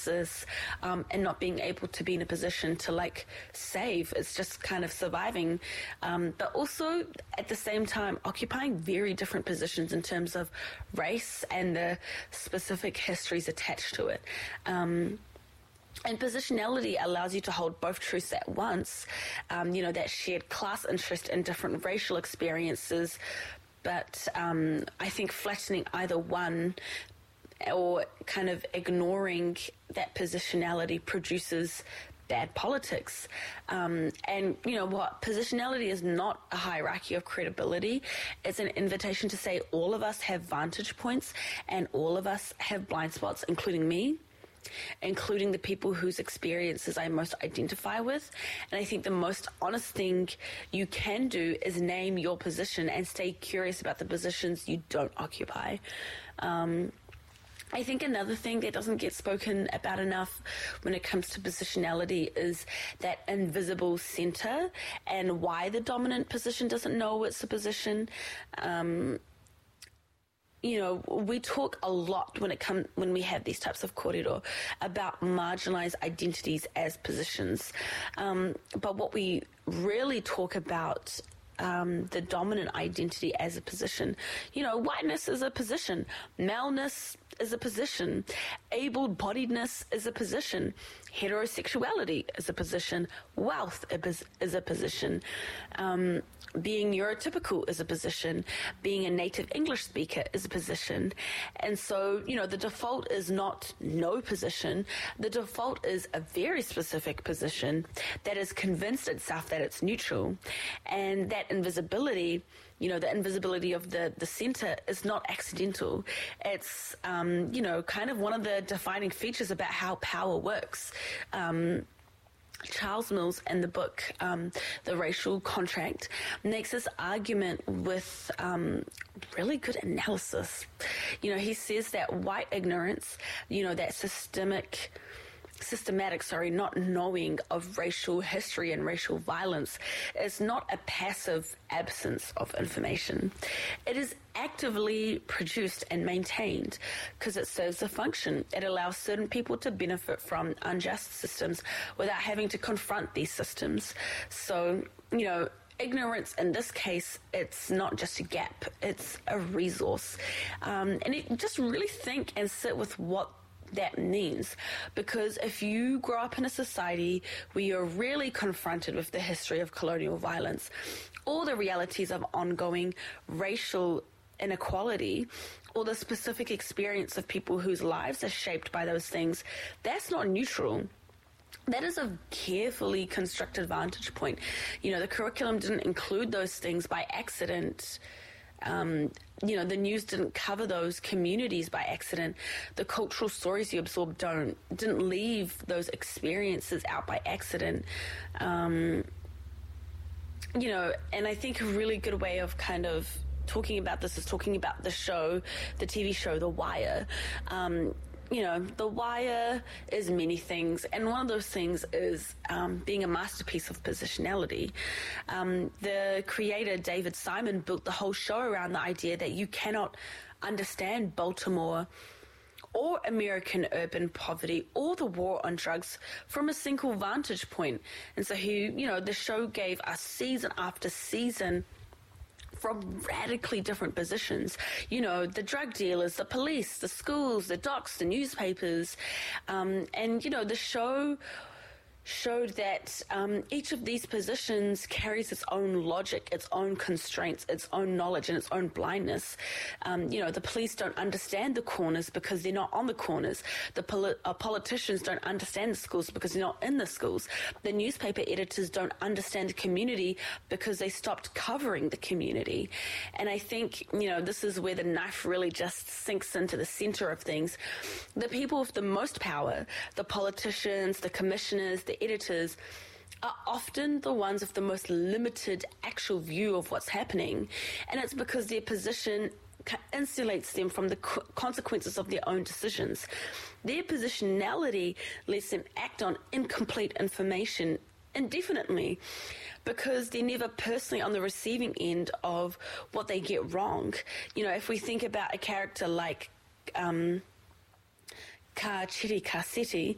crisis, and not being able to be in a position to like save. It's just kind of surviving, but also at the same time occupying very different positions in terms of race and the specific histories attached to it. And positionality allows you to hold both truths at once, that shared class interest in different racial experiences, but I think flattening either one or kind of ignoring that positionality produces bad politics. And you know what? Positionality is not a hierarchy of credibility. It's an invitation to say all of us have vantage points and all of us have blind spots, including me, including the people whose experiences I most identify with. And I think the most honest thing you can do is name your position and stay curious about the positions you don't occupy. I think another thing that doesn't get spoken about enough when it comes to positionality is that invisible center and why the dominant position doesn't know it's a position. We talk a lot when we have these types of kōrero about marginalized identities as positions. But what we really talk about the dominant identity as a position. Whiteness is a position. Maleness is a position. Able-bodiedness is a position. Heterosexuality is a position. Wealth is a position. Being neurotypical is a position. Being a native English speaker is a position. And so, the default is not no position. The default is a very specific position that has convinced itself that it's neutral. And that invisibility, the invisibility of the center is not accidental. It's, kind of one of the defining features about how power works. Charles Mills in the book, The Racial Contract, makes this argument with really good analysis. He says that white ignorance, that systematic not knowing of racial history and racial violence is not a passive absence of information. It is actively produced and maintained because it serves a function. It allows certain people to benefit from unjust systems without having to confront these systems. So, ignorance in this case, it's not just a gap, it's a resource. And just really think and sit with what that means, because if you grow up in a society where you're really confronted with the history of colonial violence, all the realities of ongoing racial inequality, or the specific experience of people whose lives are shaped by those things, that's not neutral. That is a carefully constructed vantage point. The curriculum didn't include those things by accident. The news didn't cover those communities by accident. The cultural stories you absorb didn't leave those experiences out by accident. And I think a really good way of kind of talking about this is talking about the TV show, The Wire. The Wire is many things, and one of those things is being a masterpiece of positionality. The creator, David Simon, built the whole show around the idea that you cannot understand Baltimore or American urban poverty or the war on drugs from a single vantage point. And so the show gave us season after season from radically different positions. The drug dealers, the police, the schools, the docs, the newspapers. The show showed that each of these positions carries its own logic, its own constraints, its own knowledge, and its own blindness. The police don't understand the corners because they're not on the corners. The politicians don't understand the schools because they're not in the schools. The newspaper editors don't understand the community because they stopped covering the community. And I think, this is where the knife really just sinks into the center of things. The people with the most power, the politicians, the commissioners, the editors, are often the ones with the most limited actual view of what's happening. And it's because their position insulates them from the consequences of their own decisions. Their positionality lets them act on incomplete information indefinitely because they're never personally on the receiving end of what they get wrong. If we think about a character like Ka Chiri Kaseti,